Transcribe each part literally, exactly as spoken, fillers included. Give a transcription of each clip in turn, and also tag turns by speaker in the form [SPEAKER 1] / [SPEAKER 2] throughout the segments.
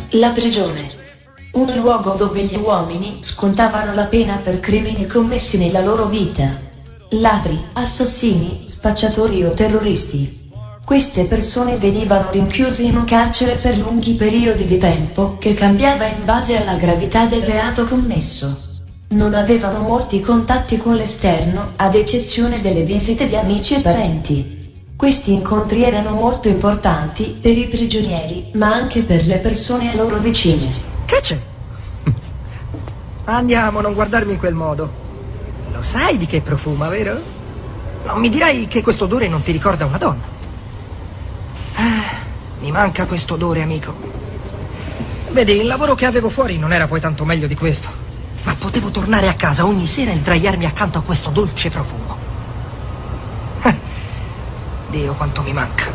[SPEAKER 1] La prigione. Un luogo dove gli uomini scontavano la pena per crimini commessi nella loro vita. Ladri, assassini, spacciatori o terroristi. Queste persone venivano rinchiuse in un carcere per lunghi periodi di tempo, che cambiava in base alla gravità del reato commesso. Non avevano molti contatti con l'esterno, ad eccezione delle visite di amici e parenti. Questi incontri erano molto importanti per i prigionieri, ma anche per le persone a loro vicine.
[SPEAKER 2] Che c'è? Andiamo, non guardarmi in quel modo. Lo sai di che profuma, vero? Non mi dirai che questo odore non ti ricorda una donna? Ah, mi manca questo odore, amico. Vedi, il lavoro che avevo fuori non era poi tanto meglio di questo. Ma potevo tornare a casa ogni sera e sdraiarmi accanto a questo dolce profumo. Eh, Dio, quanto mi manca.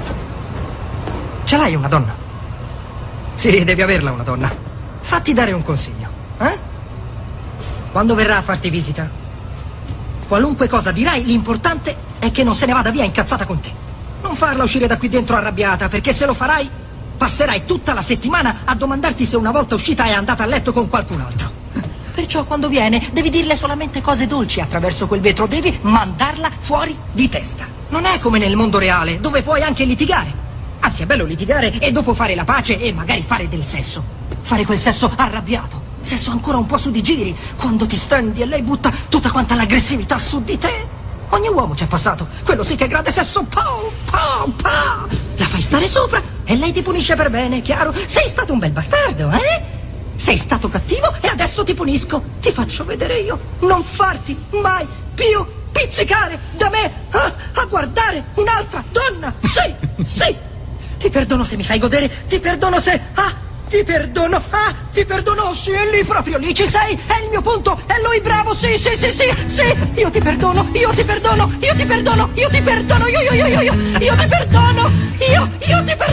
[SPEAKER 2] Ce l'hai una donna? Sì, devi averla una donna. Fatti dare un consiglio, eh? Quando verrà a farti visita, qualunque cosa dirai, l'importante è che non se ne vada via incazzata con te. Non farla uscire da qui dentro arrabbiata, perché se lo farai, passerai tutta la settimana a domandarti se una volta uscita è andata a letto con qualcun altro. Perciò quando viene devi dirle solamente cose dolci attraverso quel vetro, devi mandarla fuori di testa. Non è come nel mondo reale, dove puoi anche litigare. Anzi, è bello litigare e dopo fare la pace e magari fare del sesso. Fare quel sesso arrabbiato, sesso ancora un po' su di giri, quando ti stendi e lei butta tutta quanta l'aggressività su di te. Ogni uomo c'è passato, quello sì che è grande sesso, pow, pow, pow. La fai stare sopra e lei ti punisce per bene, chiaro? Sei stato un bel bastardo, eh? Sei stato cattivo e adesso ti punisco. Ti faccio vedere io. Non farti mai più pizzicare da me a, a guardare un'altra donna. Sì, sì. Ti perdono se mi fai godere. Ti perdono se... Ah, ti perdono. Ah, ti perdono. Sì, è lì, proprio lì ci sei. È il mio punto. È lui bravo. Sì, sì, sì, sì, sì. Io ti perdono. Io ti perdono. Io ti perdono. Io ti perdono. Io, io, io, io, io. Io ti perdono. Io, io ti perdono.